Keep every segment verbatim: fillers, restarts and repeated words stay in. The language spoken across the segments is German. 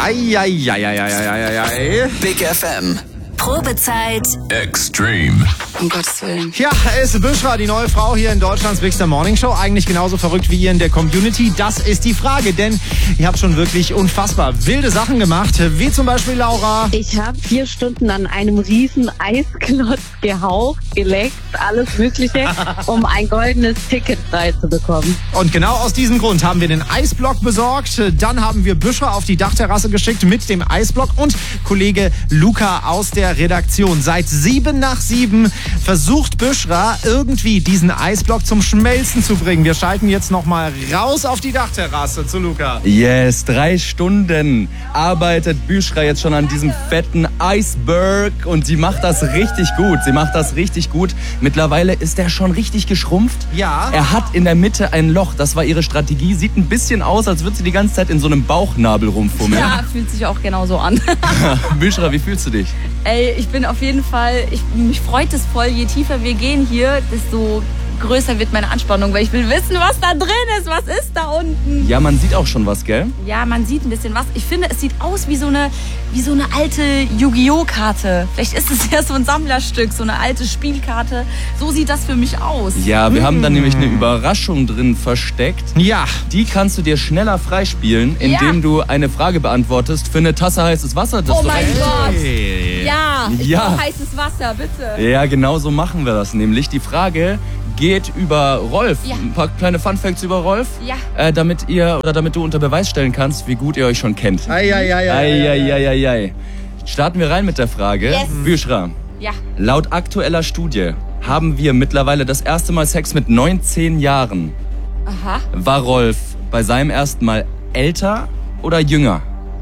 Eieieiei. Big F M. Probezeit. Extreme. Um Gottes Willen. Ja, es ist Büschra, die neue Frau hier in Deutschlands Big Star Morning Show. Eigentlich genauso verrückt wie ihr in der Community. Das ist die Frage, denn ihr habt schon wirklich unfassbar wilde Sachen gemacht. Wie zum Beispiel Laura. Ich habe vier Stunden an einem riesen Eisklotz gehaucht, geleckt, alles Mögliche, um ein goldenes Ticket frei zu bekommen. Und genau aus diesem Grund haben wir den Eisblock besorgt. Dann haben wir Büschra auf die Dachterrasse geschickt mit dem Eisblock und Kollege Luca aus der Redaktion. Seit sieben nach sieben versucht Büschra irgendwie diesen Eisblock zum Schmelzen zu bringen. Wir schalten jetzt nochmal raus auf die Dachterrasse zu Luca. Yes, drei Stunden arbeitet Büschra jetzt schon an diesem fetten Eisberg und sie macht das richtig gut. Sie macht das richtig gut. Mittlerweile ist er schon richtig geschrumpft. Ja. Er hat in der Mitte ein Loch. Das war ihre Strategie. Sieht ein bisschen aus, als würde sie die ganze Zeit in so einem Bauchnabel rumfummeln. Ja, fühlt sich auch genauso an. Büschra, wie fühlst du dich? Ey, ich bin auf jeden Fall, ich, mich freut es voll, je tiefer wir gehen hier, desto größer wird meine Anspannung, weil ich will wissen, was da drin ist, was ist da unten. Ja, man sieht auch schon was, gell? Ja, man sieht ein bisschen was. Ich finde, es sieht aus wie so eine, wie so eine alte Yu-Gi-Oh! Karte. Vielleicht ist es ja so ein Sammlerstück, so eine alte Spielkarte. So sieht das für mich aus. Ja, wir hm. haben da nämlich eine Überraschung drin versteckt. Ja. Die kannst du dir schneller freispielen, indem Ja. du eine Frage beantwortest für eine Tasse heißes Wasser. Das Oh du mein rein- Gott. Hey. Ja, ich Ja. brauche heißes Wasser, bitte. Ja, genau so machen wir das nämlich. Die Frage geht über Rolf. Ja. Ein paar kleine Funfacts über Rolf. Ja. Äh, damit ihr oder damit du unter Beweis stellen kannst, wie gut ihr euch schon kennt. Eieieiei. Eieieiei. Starten wir rein mit der Frage. Yes. Büschra, Ja. laut aktueller Studie haben wir mittlerweile das erste Mal Sex mit neunzehn Jahren. Aha. War Rolf bei seinem ersten Mal älter oder jünger?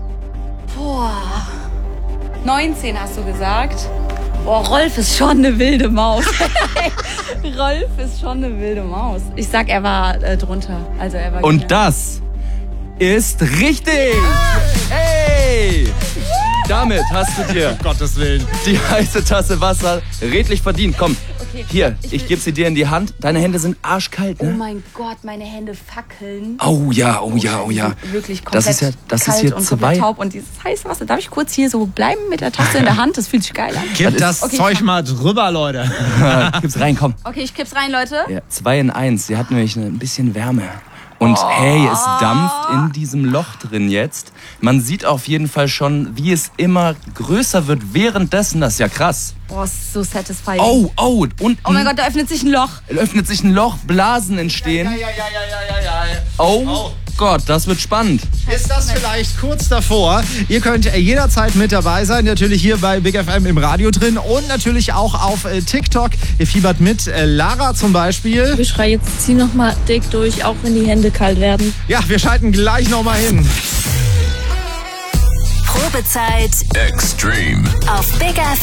Boah. neunzehn hast du gesagt. Boah, Rolf ist schon eine wilde Maus. Rolf ist schon eine wilde Maus. Ich sag, er war äh, drunter. Also er war Und jünger. das ist richtig! Hey! Damit hast du dir Um Gottes Willen. die heiße Tasse Wasser redlich verdient. Komm, Okay, hier, ich ich will- gebe sie dir in die Hand. Deine Hände sind arschkalt, Oh ne? mein Gott, meine Hände fackeln. Oh ja, oh ja, oh Die ja. sind Wirklich komplett Das ist ja, das ist kalt hier und zwei. komplett taub. Und dieses heiße Wasser, darf ich kurz hier so bleiben mit der Tasse in der Hand? Das fühlt sich geil an. Gib das Okay, Zeug ich mach- mal drüber, Leute. Gib's rein, komm. Okay, ich kipp's rein, Leute. Ja, zwei in eins. Sie hat nämlich ein bisschen Wärme. Und hey, es dampft in diesem Loch drin jetzt. Man sieht auf jeden Fall schon, wie es immer größer wird währenddessen. Das ist ja krass. Boah, ist so satisfying. Oh, oh, und Oh mein Gott, da öffnet sich ein Loch. öffnet sich ein Loch, Blasen entstehen. Oh Gott, das wird spannend. Ist das vielleicht kurz davor? Ihr könnt jederzeit mit dabei sein, natürlich hier bei Big F M im Radio drin und natürlich auch auf äh, TikTok. Ihr fiebert mit, äh, Lara zum Beispiel. Ich schreie jetzt, zieh noch mal dick durch, auch wenn die Hände kalt werden. Ja, wir schalten gleich nochmal hin. Probezeit Extreme. auf Big F